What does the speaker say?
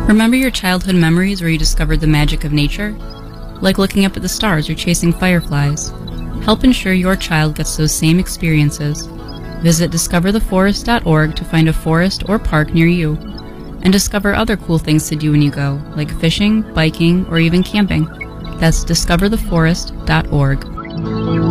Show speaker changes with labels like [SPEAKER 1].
[SPEAKER 1] Remember your childhood memories where you discovered the magic of nature? Like looking up at the stars or chasing fireflies. Help ensure your child gets those same experiences. Visit discovertheforest.org to find a forest or park near you. And discover other cool things to do when you go, like fishing, biking, or even camping. That's discovertheforest.org.